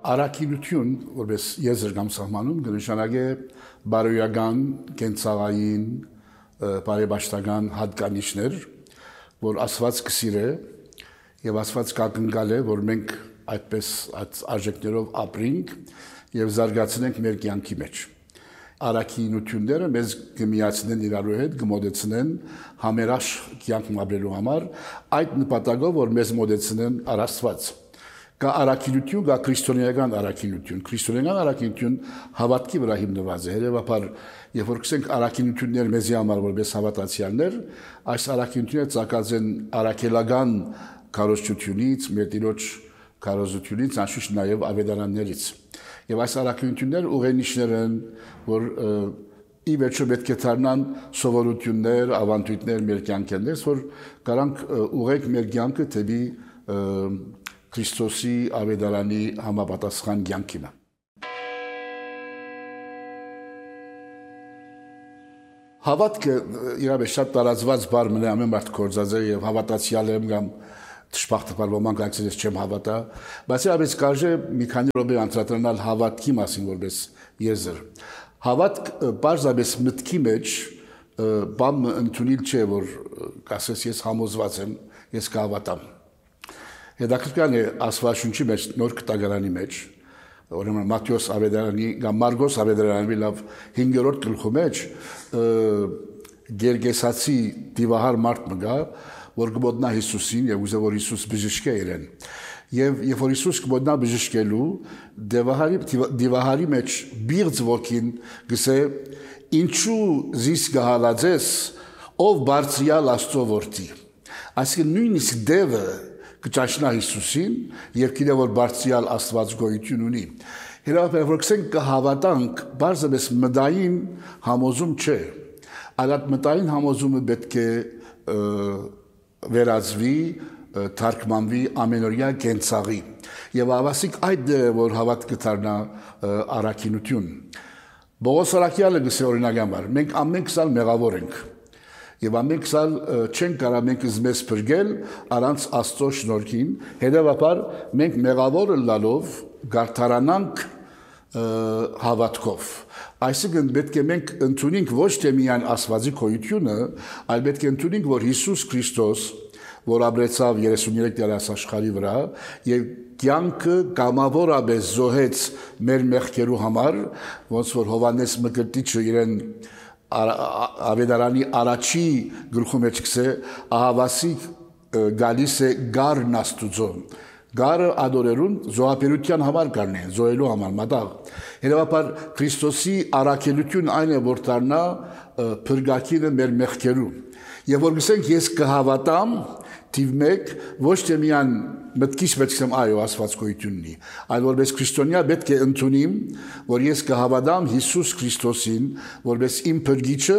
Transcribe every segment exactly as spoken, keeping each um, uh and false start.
Առաքինություն, որպես եզր կամ սահմանում, կնշանակե բարոյական, կենցաղային, բարեբաշխական հատկանիշներ, որ Աստված կսիրե եւ Աստված կակնկալ է, որ մենք այդպես այդ արժեքներով ապրենք եւ զարգացնենք մեր կյանքի մեջ։ Առաքինությունները մեզ կմիացնեն իրարու հետ, կմոտեցնեն համերաշխ կյանք ապրելու համար, այդ նպատակով, որ մեզ մոտեցնեն առ Աստված։ Կա առաքինություն, կա քրիստոնեական առաքինություն։ Քրիստոնեական առաքինություն հավատքի վրա հիմնված է։ Հետևաբար, երբ որ կսենք առաքինություններ մեզի համար որպես հավատացյալներ, այս առաքինությունները ծագած են առաքելական քարոզությունից, մեր Տիրոջ քարոզությունից, անշուշտ նաև ավետարաններից։ Եվ այս առաքինությունները ուղենիշներ են, որ ի վերջո պետք է դառնան սովորություններ, ավանդույթներ մեր կյանքերից, որ կարանք ուղեք մեր կյանքը դեպի Քրիստոսի ավետարանի համապատասխան կյանքին։ Հավատքը իրապես շատ տարածված բառ մնա ամեն մարդ գործած է եւ հավատացյալ եմ կամ դժբախտաբար ոմանք այցելես չեմ հավատա, բայց իրապես կարժե մի քանի րոպե անդրադառնալ հավատքի մասին որպես եզր։ Հավատք բարձրապես մտքի մեջ բամ ընդունիլ չէ, որ կասես ես համոզված եմ, ես կհավատամ։ Հետաքրքրական է Աստվածաշունչի մեջ նոր կտակարանի մեջ, ուրեմն Մատթեոս ավետարանի կամ Մարգոս ավետարանի լավ հինգերորդ գլխի մեջ Գերգեսացի դիվահար մարդ մգա, որ կմոտնա Հիսուսին եւ ուզե որ Հիսուս բժշկե իրեն։ Եվ երբ որ Հիսուս կմոտնա բժշկելու, դիվահարի դիվահարի մեջ բիղձ ոգին գսե ինչու զիս գահալածես ով բարձրյալ Աստծո որդի։ Այսինքն նույնիսկ դևը կճաշնա Հիսուսին եւ գիտե որ բարձրյալ Աստված գոյություն ունի։ Հետո որ կսենք կհավատանք, բարձրապես մտային համոզում չէ։ Այդ մտային համոզումը պետք է վերածվի, թարգմանվի ամենօրյա կենցաղի։ Եվ ավասիկ այդ դե որ հավատքը դառնա առաքինություն։ Պողոս առաքյալը գսե օրինական, մենք ամեն քսալ մեղավոր ենք։ Եվ ամեն քսալ չենք կարող մենք մեզ բրգել առանց Աստծո շնորհքին, հետևաբար մենք մեղավոր լալով գարթարանանք հավատքով։ Այսինքն պետք է մենք ընդունենք ոչ թե միայն Աստվածի գոյությունը, այլ պետք է ընդունենք, որ Հիսուս Քրիստոս, որ ապրեցավ երեսունյուրեք տարի աշխարհի վրա եւ կյանքը կամավորապես զոհեց մեր մեղքերու համար, ոնց որ Հովհաննես Մկրտիչը իրեն ավետարանի առաջի գլխում մեջ կսե ահավասիկ գալիս է գարն Աստուծո։ Գարը ադորերուն զոհապերության համար կանեն, զոհելու համար մատաղ։ Հետևաբար Քրիստոսի առաքելություն այն է, որ դառնա փրկակինը մեր մեղքերու։ Եվ որ գսենք ես կհավատամ թիվ մեկ ոչ թե միայն մտքից պետք է այո Աստված գոյություն ունի, այլ որպես քրիստոնյա պետք է ընդունիմ, որ ես կհավատամ Հիսուս Քրիստոսին, որպես իմ փրկիչը,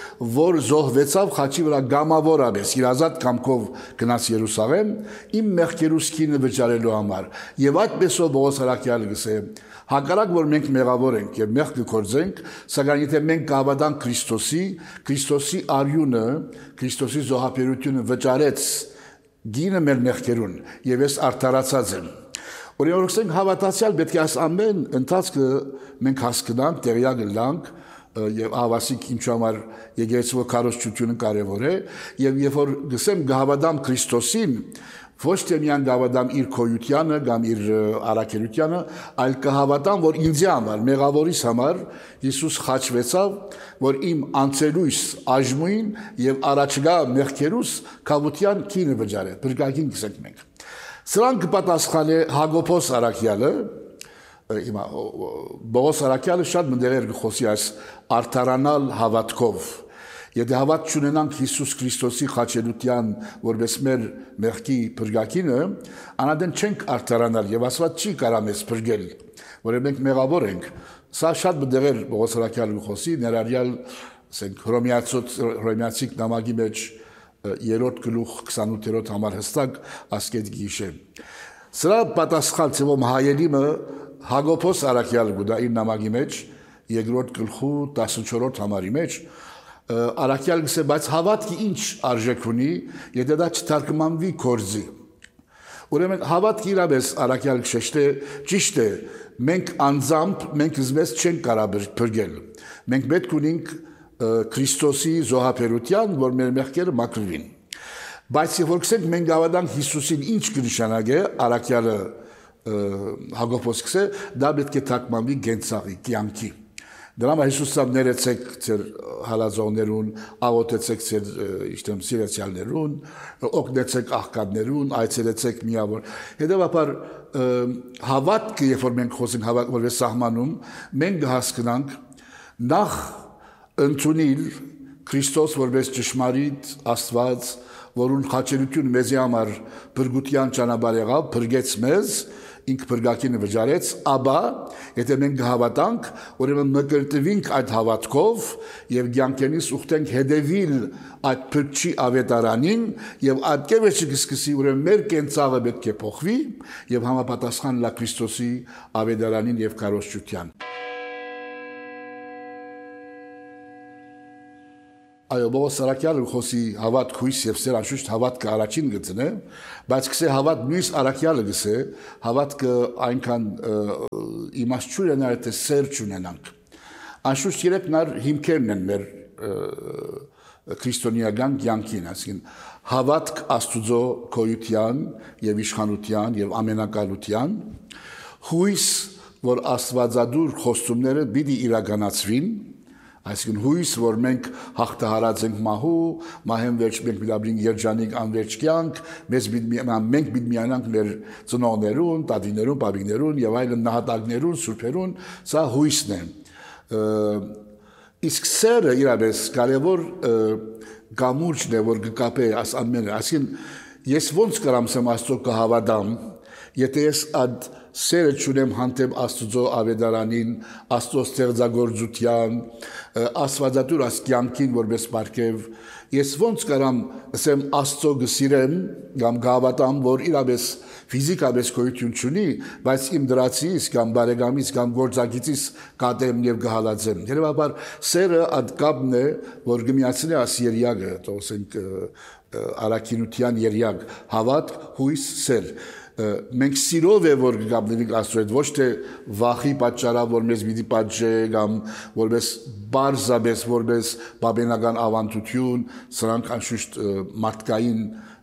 որ զոհվեցավ խաչի վրա գամավորապես, իր ազատ կամքով գնաց Երուսաղեմ, իմ մեղքերուս քինը վճարելու համար։ Եվ այդպեսով Պողոս առաքյալը գսե հակառակ որ մենք մեղավոր ենք եւ մեղք կգործենք, սակայն եթե մենք կհավատանք Քրիստոսի, Քրիստոսի արյունը, Քրիստոսի զոհապերությունը վճարեց գինը մեր մեղքերուն եւ ես արդարացած եմ։ Օրինակ հավատացյալ պետք է այս ամեն ընթացքը մենք հասկանանք, տեղյակ լինենք եւ ավասիկ ինչու համար եկեղեցու քարոզությունը կարեւոր է եւ երբ որ գսեմ գհավատամ Քրիստոսին, ոչ թե միայն գհավատամ իր քոյությանը կամ իր առաքելությանը, այլ կհավատամ, որ ինձ համար, մեղավորիս համար Հիսուս խաչվեցավ, որ իմ անցելույս աժմույն եւ առաջգա մեղքերուս կավության քինը վճարե, բրգակին կսենք մենք։ Սրան կպատասխան է Հակոբոս առաքյալը, հիմա Պողոս առաքյալը շատ մտերեր կխոսի այս արդարանալ հավատքով։ Եթե հավատ չունենանք Հիսուս Քրիստոսի խաչելության որպես մեր մեղքի փրկակինը, անադեն չենք արդարանալ եւ Աստված չի կարող մեզ փրկել, որը մենք մեղավոր ենք։ Սա շատ մտերեր Պողոս առաքյալը խոսի, ներառյալ ասենք Հռոմեացի նամակի մեջ երրորդ գլուխ քսանութերորդ համար հստակ ասկետ գիշե։ Սրա պատասխան ծևոմ հայելիմը Հակոբոս առաքյալը գուտա իր նամակի մեջ երկրորդ գլխու տասնչորրորդ համարի մեջ առաքյալ գսե, բայց հավատքի ինչ արժեք ունի, եթե դա չթարգմանվի կորձի։ Ուրեմն հավատք իրավես առաքյալ քշեշտե ճիշտ է, մենք անձամբ մենք զմես չենք կարող փրկել։ Մենք պետք ունենք Քրիստոսի զոհաբերության, որ մեր մեղքերը մաքրվին։ Բայց երբ որ գսենք մենք հավատանք Հիսուսին ինչ կնշանակե, առաքյալը Հակոբոս գսե, դա պետք է թարգմանվի գենցաղի, կյանքի։ Դրա համար Հիսուսը ներեցեք ձեր հալածողներուն, աղոթեցեք ձեր իշտեմ սիրեցյալներուն, օգնեցեք աղքատներուն, այցելեցեք միավոր։ Հետևաբար հավատքը, երբ որ մենք խոսենք հավատք որպես սահմանում, մենք հասկանանք նախ ընդունել Քրիստոս որպես ճշմարիտ Աստված, որուն խաչելություն մեզի համար փրկության ճանապարհ եղավ, փրկեց մեզ, ինք փրկակինը վճարեց, ապա եթե մենք հավատանք, ուրեմն մկրտվենք այդ հավատքով եւ ցանկենից ուխտենք հետևիլ այդ փրկչի ավետարանին եւ այդ կերպը կսկսի ուրեմն մեր կենցաղը պետք է փոխվի եւ համապատասխան լա Քրիստոսի ավետարանին եւ քարոզչության։ Այո, Պողոս առաքյալը խոսի հավատք, հույս եւ սեր անշուշտ հավատքը առաջին գծն է, բայց գսե հավատ նույնիսկ առաքյալը գսե հավատքը այնքան իմաստություն ունի, թե սեր չունենանք։ Անշուշտ երեքն հիմքերն են մեր քրիստոնեական կյանքին, այսինքն հավատք Աստուծո գոյության եւ իշխանության եւ ամենակալության, հույս, որ Աստվածադուր խոստումները պիտի իրականացվին, այսինքն հույս, որ մենք հաղթահարած ենք մահու, մահեն վերջ մենք միլաբրին երջանիկ անվերջ կյանք, մենք պիտի միանանք մեր ծնողներուն, տատիներուն, պապիկներուն եւ այլն նահատակներուն, սուրբերուն, սա հույսն է։ Իսկ սերը իրապես կարևոր գամուրջն է, որ կկապե այս ամենը, այսինքն ես ոնց կարամ սեմ Աստծո կհավատամ, եթե ես այդ սերը չունեմ հանդեպ Աստծո ավետարանին, Աստծո ստեղծագործության, Աստվածատուր այս կյանքին որպես պարգև, ես ոնց կարամ ասեմ Աստծո գսիրեմ, կամ գավատամ, որ իրապես ֆիզիկապես գոյություն չունի, բայց իմ դրացից կամ բարեկամից կամ գործակիցից կատեմ եւ գհալածեմ։ Հետևաբար սերը այդ կապն է, որ գմիացնի աս երյակը, ասենք արաքինության երյակ, հավատք, հույս, սեր։ Մենք սիրով է որ գաբնենք Աստծո հետ, ոչ թե վախի պատճառով, որ մեզ պիտի պատժե կամ որպես բարձաբես, որպես բաբենական ավանդություն, սրանք անշուշտ մարդկային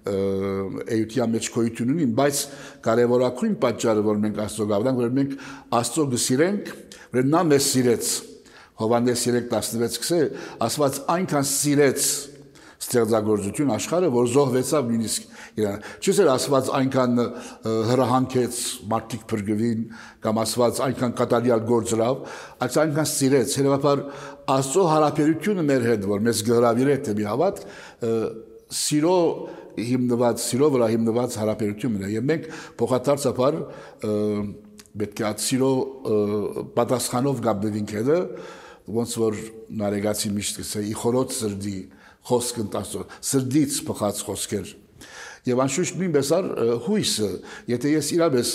էյության մեջ գոյություն ունին, բայց կարևորագույն պատճառը, որ մենք Աստծո գավնանք, որ մենք Աստծո գսիրենք, որ նա մեզ սիրեց։ Հովհաննես երեք տասնվեց գսե, Աստված այնքան սիրեց ստեղծագործություն աշխարհը, որ զոհվեցավ նույնիսկ իրան։ Չէ՞ Աստված այնքան հրահանքեց մարդիկ փրկվին, կամ Աստված այնքան կատարյալ գործրավ, այս այնքան սիրեց։ Հետևաբար Աստծո հարաբերությունը մեր հետ, որ մեզ գհրավիրե դեպի հավատք, սիրո հիմնված, սիրո վրա հիմնված հարաբերությունն է, եւ մենք փոխադարձաբար պետք է այդ սիրո պատասխանով գտնվենք հետը, ոնց որ նարեգացի միշտ կսե, ի խորոց սրդի խոսքն տասո, սրդից փոխած խոսքեր։ Եվ անշուշտ նույնպես առ հույսը, եթե ես իրապես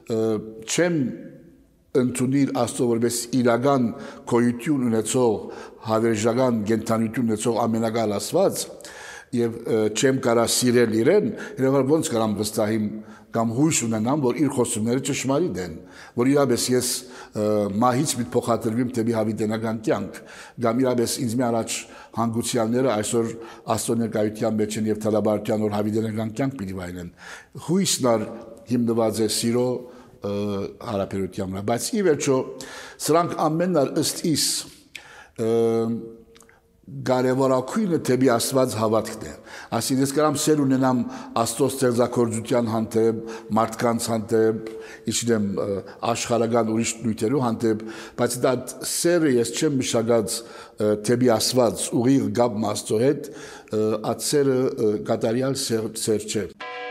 չեմ ընդունել Աստծո որպես իրական գոյություն ունեցող, հավերժական կենդանություն ունեցող ամենակալ Աստված, եւ չեմ կարա սիրել իրեն, երբ ոնց կարամ վստահիմ կամ հույս ունենամ, որ իր խոսումները ճշմարիտ են, որ իրապես ես մահից մի փոխադրվիմ դեպի հավիտենական կյանք, կամ իրապես ինձ մի առաջ հանգուցյալները այսօր Աստծո ներկայության մեջ են եւ թալաբարության որ հավիտենական կյանք պիտի վայելեն։ Հույսն ար հիմնված է սիրո հարաբերության վրա, բայց ի վերջո սրանք ամենն ալ ըստ իս կարևորագույնը դեպի Աստված հավատքն է։ Այսինքն ես կարամ սեր ունենամ Աստծո ստեղծագործության հանդեպ, մարդկանց հանդեպ, իչնեմ աշխարհական ուրիշ նյութերու հանդեպ, բայց դա սերը ես չեմ մշակած դեպի Աստված, ուղիղ գապ Աստծո հետ, այդ սերը կատարյալ սեր չէ։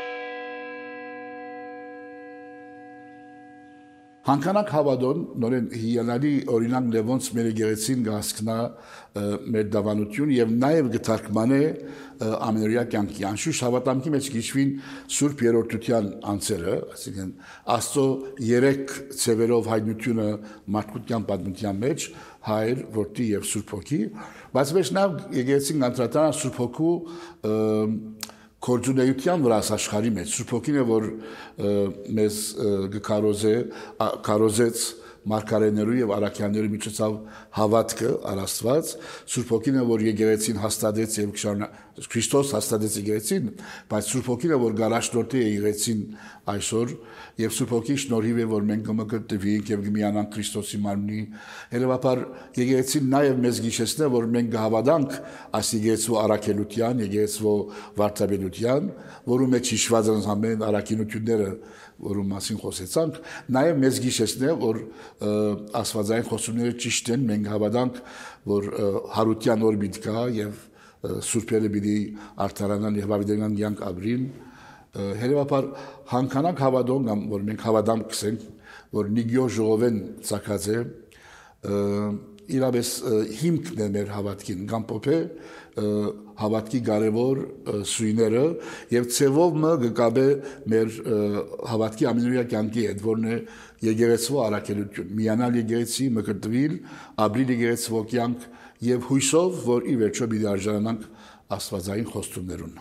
Հանքանակ հավատոն, նորեն հիանալի օրինակ Լևոնց մեր եկեղեցին կհասկնա մեր դավանություն եւ նաեւ կթարգմանե ամենօրյա կյանքի։ Անշուշտ հավատամքի մեջ գիշվին Սուրբ Երրորդության անձերը, այսինքն Աստծո երեք ցևերով հայտնությունը մարդկության պատմության մեջ, Հայր, Որդի եւ Սուրբ Հոգի, բայց մեջ նաեւ եկեղեցին անդրադառնա Սուրբ Հոգու Կորձունեության վրա աշխարհի մեջ Սուրբ Հոգին է որ մեզ գկարոզե կարոզեց մարգարեներու եւ արաքյաններու միջոցով հավատքը առ Աստված Սուրբ Հոգին է որ եկեղեցին հաստատեց եւ Քրիստոս հաստատեց եկեղեցին բայց Սուրբ Հոգին է որ գարաշնորհի եկեղեցին այսօր եւ Սուրբ Հոգի շնորհիվ է որ մենք կմկրտվենք եւ կմիանանք Քրիստոսի մարմնի հետեւաբար եկեղեցին նաեւ մեզ գիշեցնե որ մենք կհավատանք այս եկեղեցու առաքելության եկեղեցու վարդապետության որում մեջ հիշված են ամեն առաքինությունները որում մասին խոսեցանք նաեւ մեզ գիշեցնե որ աստվածային խոսումները ճիշտ են մենք հավատանք որ հարության օր պիտի գա եւ սուրբերը պիտի արդարանան եւ հավիտենական կյանք ապրին հետեւաբար հանքանակ հավատոն կամ որ մենք հավատամ կսենք որ նիգյո ժողովեն ցակած է իրավես հիմքն է մեր հավատքին կամ փոփե հավատքի կարևոր սույները եւ ցևով մը գկաբե մեր հավատքի ամենօրյա կյանքի հետ որն է եկեղեցու առաքելություն միանալ եկեղեցի մկրտվել ապրիլ եկեղեցու կյանք եւ հույսով որ ի վերջո պիտի արժանանանք աստվածային խոստումներուն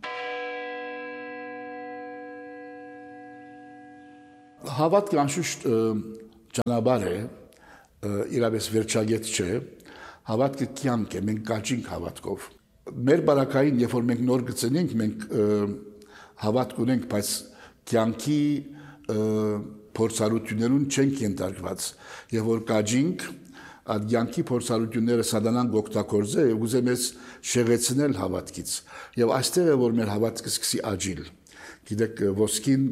հավատքը անշուշտ ճանապարհ է իրավես վերջագետ չէ հավատքը կյանք է մենք կաճինք հավատքով մեր բարակային երբ որ մենք նոր գծենենք մենք հավատք ունենք բայց կյանքի փորձառություններուն չենք ենթարկված եւ որ կաճինք այդ կյանքի փորձառությունները սատանան գոկտակորձե եւ ուզե մեզ շեղեցնել հավատքից եւ այստեղ է որ մեր հավատքը սկսի աճիլ գիտեք ոսկին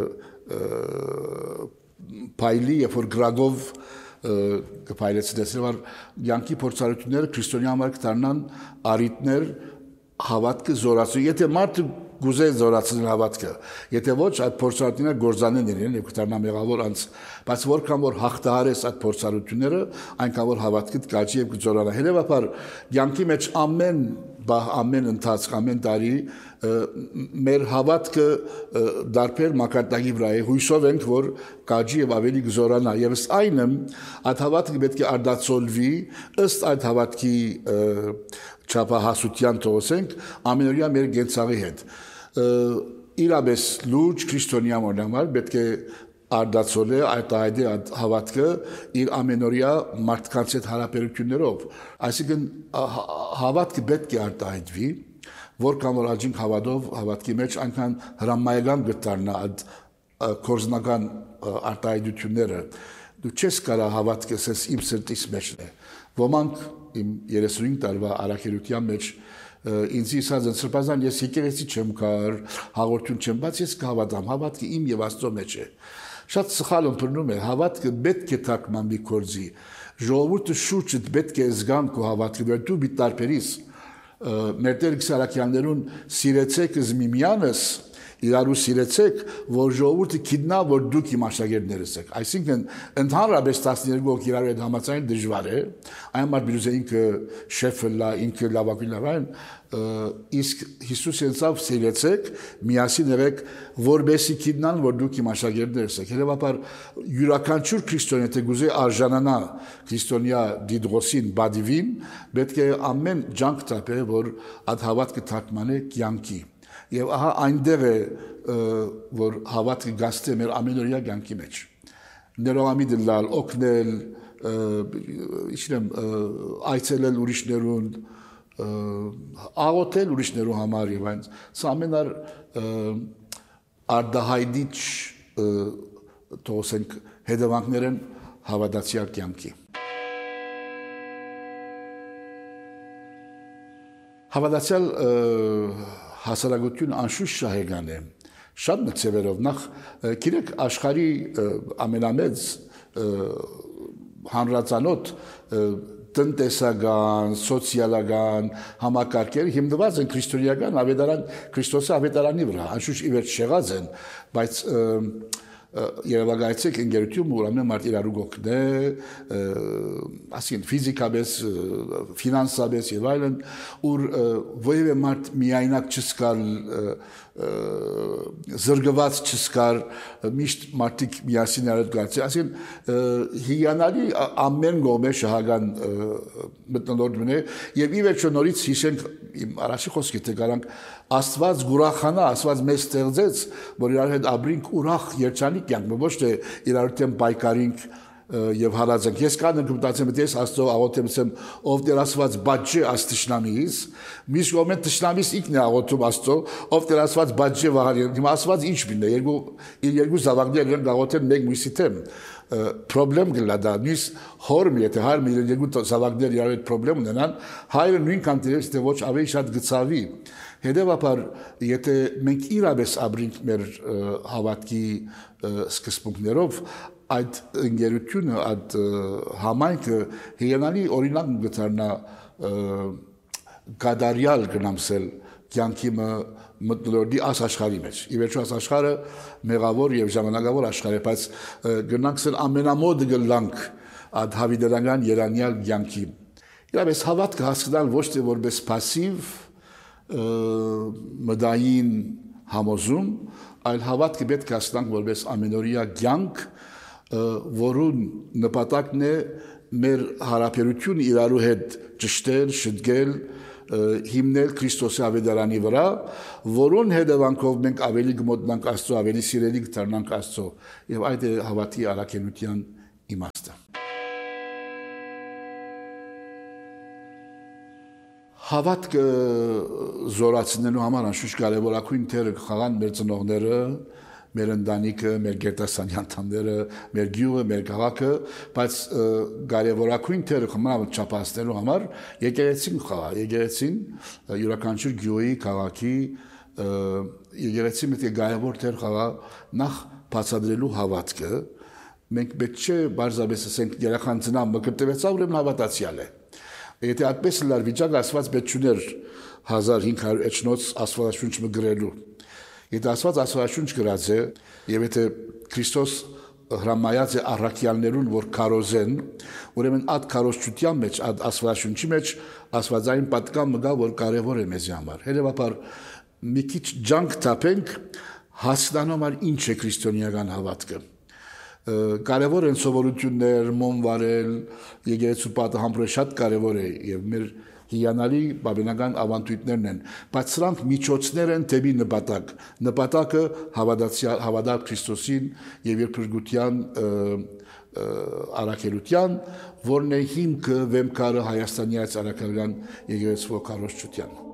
փայլի երբ որ գրագով կփայլեցնես որ յանքի փորձառությունները քրիստոնյա համար կդառնան արիտներ հավատքը զորացու եթե մարդը գուզե զորացնել հավատքը եթե ոչ այդ փորձառությունները գործանեն իրեն եւ կդառնա մեղավոր անց բայց որքան որ հաղթահարես այդ փորձառությունները այնքան որ հավատքդ կաճի եւ կզորանա հետեւաբար յանքի մեջ ամեն բահ ամեն ընթացք ամեն տարի մեր հավատքը դարբեր մակարդակի վրա է հույսով ենք որ կաճի եւ ավելի կզորանա եւ ըստ այնը այդ հավատքը պետք է արդացոլվի ըստ այդ հավատքի չափահասության թողենք ամենօրյա մեր գենցաղի հետ իրապես լուրջ քրիստոնյա մոնամար պետք է արդացոլե այդ այդի հավատքը իր ամենօրյա մարդկանց հետ հարաբերություններով այսինքն հավատքը պետք է արտահայտվի որքան որ աջինք հավատով հավատքի մեջ այնքան հրամայական գտարնա այդ կորզնական արտահայտությունները դու չես կարա հավատքս ես իմ սրտիս մեջն է ոմանք իմ երեսունհինգ տարվա առաքելության մեջ ինձ իսած են սրբազան ես եկեղեցի չեմ կար հաղորդություն չեմ բայց ես կհավատամ հավատքը իմ եւ Աստծո մեջ է շատ սխալ ընտրնում է հավատքը պետք է թարգմանվի կորձի ժողովուրդը շուրջդ պետք է զգան քո հավատքը որ դու մի տարբերիս մեր Տեր Սարաքյաններուն սիրեցեք զմիմյանս իրարու սիրեցեք որ ժողովուրդը գիտնա որ դուք իմ աշակերտներս եք այսինքն ընդհանրապես տասներկու օք իրար հետ համաձայն դժվար է այն մարդ բյուզե ինքը շեֆը լա ինքը լավագույն լավան իսկ Հիսուս ենցավ սիրեցեք միասին եղեք որբեսի գիտնան որ դուք իմ աշակերտներս եք հետեւաբար յուրաքանչյուր քրիստոնյա թե գուզե արժանանա քրիստոնյա դիդրոսին բադիվին պետք է ամեն ջանք տապե որ այդ հավատքը թարգմանե կյանքի եւ ահա այնտեղ է որ հավատքը գաստե մեր ամենօրյա կյանքի մեջ ներողամիտ լալ օգնել իչնեմ այցելել ուրիշներուն աղոթել ուրիշներու համար եւ այն սա ամենար արդահայտիչ թողենք հետևանքներ են հավատացյալ կյանքի հավատացյալ հասարակություն անշուշտ շահեգան է շատ մտցևերով նախ գիտեք աշխարհի ամենամեծ հանրացանոթ տնտեսական, սոցիալական համակարգերը հիմնված են քրիստոնեական ավետարան Քրիստոսի ավետարանի վրա անշուշտ ի վերջ շեղած են բայց Երևակայեցեք ընկերություն ուրեմն մարդ իրարու գոքնե ասին ֆիզիկապես ֆինանսապես եւ այլն ուր ովևէ մարդ միայնակ չսկալ զրգված չսկար միշտ մարդիկ միասին արդ գացի ասին հիանալի ամեն գոմե շահագան մտնոլորտ մնե եւ ի վերջո նորից հիշենք իմ առաջի խոսքի թե գարանք Աստված գուրախանա Աստված մեզ ստեղծեց որ իրար հետ ապրենք ուրախ երջանիկ կյանք ոչ թե իրար հետ պայքարենք եւ հարազենք ես կան ընկմտացեմ դες Աստծո աղոթեմ ասեմ ով դեր Աստված բաճե աստշնամից միշտ կոմենտ տշնամից ինքն է աղոթում Աստծո ով դեր Աստված բաճե վահարի հիմա Աստված ինչ բինե երկու իր երկու զավակներ են աղոթեն մեկ մյուսի թեմ պրոբլեմ գլադա նույս հոր մի եթե հայր մի երկու զավակներ իրար հետ պրոբլեմ ունենան հայրը նույնքան դերես թե ոչ ավելի շատ գծավի հետևաբար եթե մենք իրավես ապրենք մեր հավատքի սկզբունքներով այդ ընկերությունը այդ համայնքը հիանալի օրինակ գտարնա գադարյալ գնամսել կյանքի մտնոլորտի աս աշխարհի մեջ ի վերջո աս աշխարհը մեղավոր եւ ժամանակավոր աշխարհ է բայց գնանքսել ամենամոտ գլանք այդ հավիդարական երանյալ կյանքի իրավես հավատքը հասկանալ ոչ թե որպես пассив մդային համոզում այլ հավատքը պետք է հասկանանք որպես ամենօրյա կյանք որուն նպատակն է մեր հարաբերությունը իրարու հետ ճշտել, շտկել, հիմնել Քրիստոսի ավետարանի վրա, որուն հետևանքով մենք ավելի գմոտնանք Աստծո, ավելի սիրելի կդառնանք Աստծո, եւ այդ է հավատի առաքելության իմաստը։ Հավատքը զորացնելու համար անշուշտ կարևորագույն դեր կխաղան մեր ծնողները, մեր ընտանիքը, մեր գերտասանի անդամները, մեր գյուղը, մեր քաղաքը, բայց կարևորագույն դեր կխաղան չափանցնելու համար եկեղեցին խաղա, եկեղեցին յուրաքանչյուր գյուղի, քաղաքի եկեղեցին պետք է կարևոր դեր խաղա նախ բացատրելու հավատքը, մենք պետք չէ բարձրապես ասենք երախան ծնամ մկրտվեցա ուրեմն հավատացյալ է։ Եթե այդպես լար վիճակ Աստված պետք չուներ հազար հինգ հարյուր էջնոց Աստվածաշունչ մգրելու։ Եթե Աստված Աստվածաշունչ գրած է եւ եթե Քրիստոս հրամայած է առաքյալներուն որ քարոզեն, ուրեմն այդ քարոզչության մեջ, այդ Աստվածաշունչի մեջ Աստվածային պատկան մգա որ կարեւոր է մեզ համար։ Հետևաբար մի քիչ ջանք տապենք հասկանալու ինչ է քրիստոնեական հավատքը։ Կարևոր են սովորություններ, մոմ վարել, եկեղեցու պատը համբուրել շատ կարևոր է եւ մեր հիանալի բավական ավանդույթներն են, բայց սրանք միջոցներ են դեպի նպատակ։ Նպատակը հավատացյալ հավատալ Քրիստոսին եւ իր փրկության առաքելության, որն է հիմքը վեմքարը Հայաստանի այս առաքելական եկեղեցու քարոզչության։